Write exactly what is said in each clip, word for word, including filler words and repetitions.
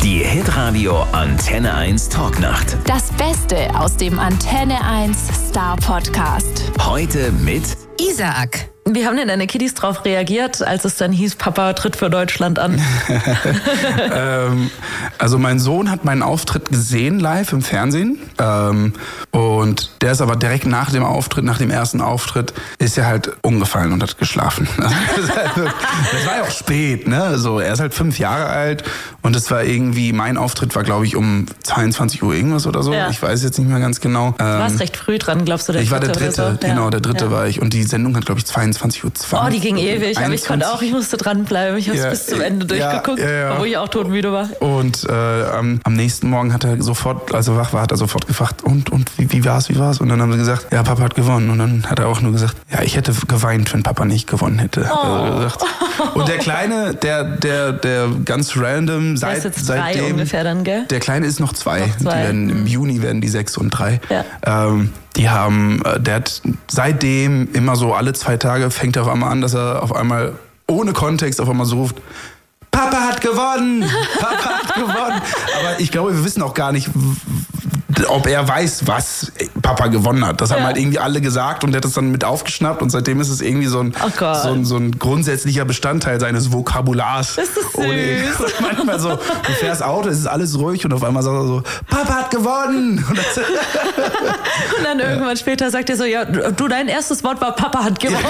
Die Hitradio Antenne eins Talknacht. Das Beste aus dem Antenne eins Star Podcast. Heute mit Isaac. Wie haben denn deine Kiddies drauf reagiert, als es dann hieß, Papa tritt für Deutschland an? ähm, also mein Sohn hat meinen Auftritt gesehen live im Fernsehen. Ähm, und der ist aber direkt nach dem Auftritt, nach dem ersten Auftritt, ist er halt umgefallen und hat geschlafen. Das war ja auch spät, ne? So, er ist halt fünf Jahre alt und es war irgendwie, mein Auftritt war, glaube ich, um zweiundzwanzig Uhr irgendwas oder so. Ja. Ich weiß jetzt nicht mehr ganz genau. Du warst ähm, recht früh dran, glaubst du, der Ich war der Dritte, so? genau, ja. der Dritte ja. war ich. Und die Sendung hat, glaube ich, zweiundzwanzig Uhr zwanzig. Oh, die ging ewig, aber ich konnte auch, ich musste dranbleiben. Ich habe es ja, bis zum Ende durchgeguckt, ja, ja, ja. obwohl ich auch todmüde war. Und äh, am, am nächsten Morgen hat er sofort, als er wach war, hat er sofort gefragt, und, und wie, wie war's, wie war's? Und dann haben sie gesagt, ja, Papa hat gewonnen. Und dann hat er auch nur gesagt, ja, ich hätte geweint, wenn Papa nicht gewonnen hätte. Oh. Also gesagt. Und der Kleine, der, der, der ganz random, seit, der ist jetzt seitdem, drei ungefähr dann, gell? Der Kleine ist noch zwei. Noch zwei. Die werden, im Juni werden die sechs und drei. Ja. Ähm, die haben, der hat seitdem immer so alle zwei Tage fängt er auf einmal an, dass er auf einmal ohne Kontext auf einmal so ruft, Papa hat gewonnen! Papa hat gewonnen! Aber ich glaube, wir wissen auch gar nicht, ob er weiß, was Papa gewonnen hat. Das haben ja. halt irgendwie alle gesagt und der hat das dann mit aufgeschnappt und seitdem ist es irgendwie so ein, oh so ein, so ein grundsätzlicher Bestandteil seines Vokabulars. Ist das süß? Und manchmal so, du fährst Auto, es ist alles ruhig und auf einmal sagt er so, Papa hat gewonnen! Und, das und dann irgendwann später sagt er so, ja, du, dein erstes Wort war Papa hat gewonnen.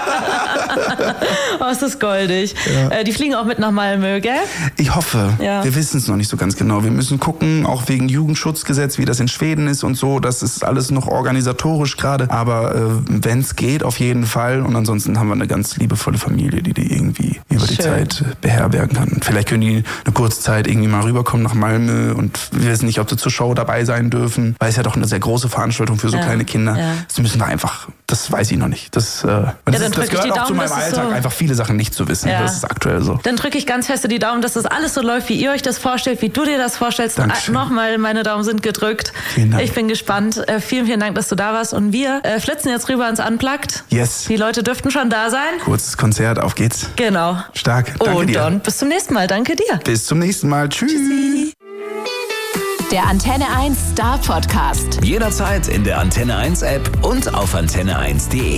Oh, ist das goldig. Ja. Äh, die fliegen auch mit nach Malmö, gell? Ich hoffe. Ja. Wir wissen es noch nicht so ganz genau. Wir müssen gucken, auch wegen Jugendschutzgesetz, wie das in Schweden ist und so. Das ist alles noch organisatorisch gerade. Aber äh, wenn es geht, auf jeden Fall. Und ansonsten haben wir eine ganz liebevolle Familie, die die irgendwie über die Schön. Zeit beherbergen kann. Und vielleicht können die eine kurze Zeit irgendwie mal rüberkommen nach Malmö und wir wissen nicht, ob sie zur Show dabei sein dürfen. Weil es ja doch eine sehr große Veranstaltung für so ja. kleine Kinder. Ja. Das müssen wir einfach, das weiß ich noch nicht. Das, äh, und ja, das, ist, das gehört auch Daumen, zu meinem Alltag, so einfach viele Sachen nicht zu wissen. Ja. Das ist aktuell so. Dann drücke ich ganz fest die Daumen, dass das alles so läuft, wie ihr euch das vorstellt, wie du dir das vorstellst. Dankeschön. Nochmal, meine Daumen sind gedrückt. Vielen Dank. Ich bin gespannt. Äh, vielen, vielen Dank, dass du da warst. Und wir äh, flitzen jetzt rüber ins Unplugged. Yes. Die Leute dürften schon da sein. Kurzes Konzert, auf geht's. Genau. Stark. Danke Und dir. dann bis zum nächsten Mal. Danke dir. Bis zum nächsten Mal. Tschüss. Tschüssi. Der Antenne eins Star Podcast. jederzeit in der Antenne eins App und auf antenne eins punkt de.